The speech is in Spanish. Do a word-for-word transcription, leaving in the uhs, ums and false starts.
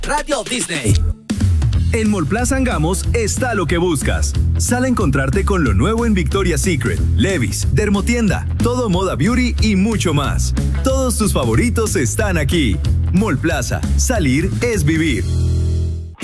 Radio Disney. En Mallplaza Angamos está lo que buscas. Sal a encontrarte con lo nuevo en Victoria's Secret, Levi's, Dermotienda, Todo Moda Beauty y mucho más. Todos tus favoritos están aquí. Mallplaza, salir es vivir.